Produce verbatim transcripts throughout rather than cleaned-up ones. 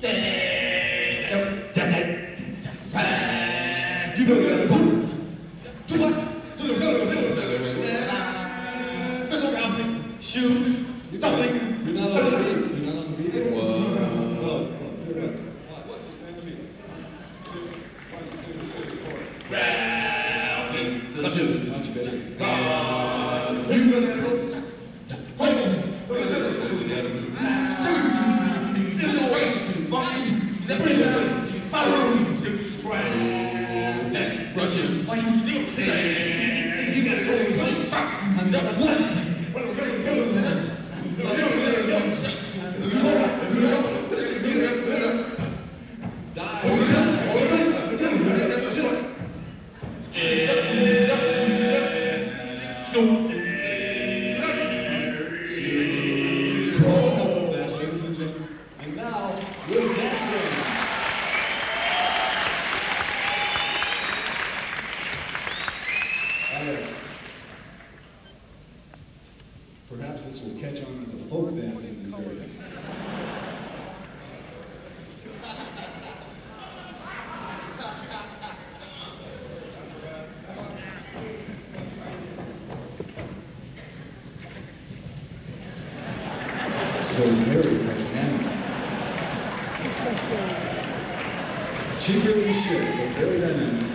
You know you gotta go. Too much. Shoes. Stuffing. You're not on the beat. You're not on the beat. Whoa. Much better. You gotta go. Russian. You gotta go. I'm not one. And now we're dancing. Yes. Perhaps this will catch on as a folk dance in this area. So very dynamic. Cheaper than shit, but very dynamic.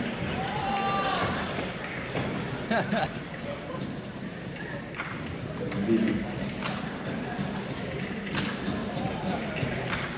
That's a beat.